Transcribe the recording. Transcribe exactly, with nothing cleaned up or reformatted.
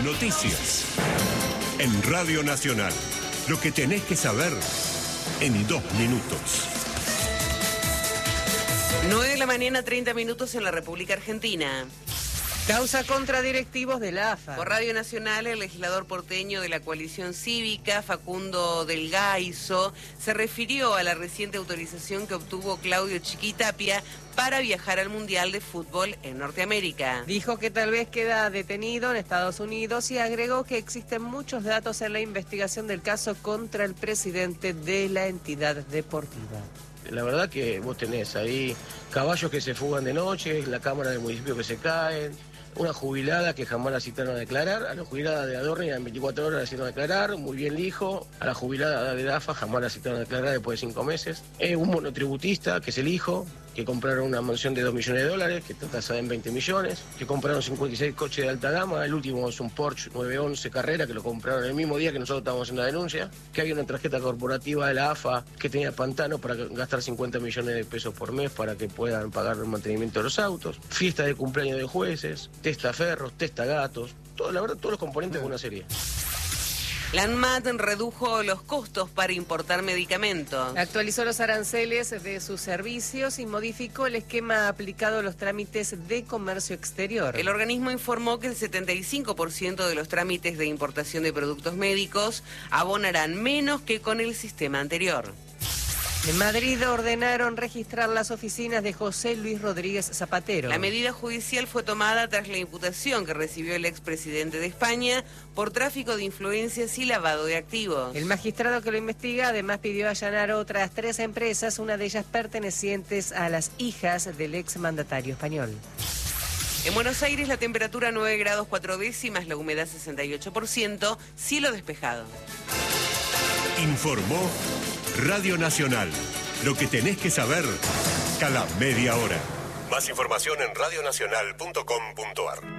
noticias. En Radio Nacional, lo que tenés que saber en dos minutos. nueve de la mañana, treinta minutos en la República Argentina. Causa contra directivos de la A F A. Por Radio Nacional, el legislador porteño de la coalición cívica, Facundo Del Gaizo, se refirió a la reciente autorización que obtuvo Claudio Chiquitapia para viajar al Mundial de Fútbol en Norteamérica. Dijo que tal vez queda detenido en Estados Unidos y agregó que existen muchos datos en la investigación del caso contra el presidente de la entidad deportiva. La verdad que vos tenés ahí caballos que se fugan de noche, la cámara del municipio que se caen, una jubilada que jamás la citaron a declarar, a la jubilada de Adorni en veinticuatro horas la citaron a declarar, muy bien lijo, a la jubilada de DAFA jamás la citaron a declarar después de cinco meses, eh, un monotributista que es el hijo, que compraron una mansión de dos millones de dólares, que está tasada en veinte millones, que compraron cincuenta y seis coches de alta gama, el último es un Porsche nueve once Carrera, que lo compraron el mismo día que nosotros estábamos haciendo la denuncia, que hay una tarjeta corporativa de la A F A que tenía pantano para gastar cincuenta millones de pesos por mes para que puedan pagar el mantenimiento de los autos, fiesta de cumpleaños de jueces, testaferros, testagatos, todo, la verdad, todos los componentes de una serie. La ANMAT redujo los costos para importar medicamentos. Actualizó los aranceles de sus servicios y modificó el esquema aplicado a los trámites de comercio exterior. El organismo informó que el setenta y cinco por ciento de los trámites de importación de productos médicos abonarán menos que con el sistema anterior. En Madrid ordenaron registrar las oficinas de José Luis Rodríguez Zapatero. La medida judicial fue tomada tras la imputación que recibió el expresidente de España por tráfico de influencias y lavado de activos. El magistrado que lo investiga además pidió allanar otras tres empresas, una de ellas pertenecientes a las hijas del exmandatario español. En Buenos Aires la temperatura nueve grados cuatro décimas, la humedad sesenta y ocho por ciento, cielo despejado. Informó Radio Nacional. Lo que tenés que saber cada media hora. Más información en radionacional punto com punto ar.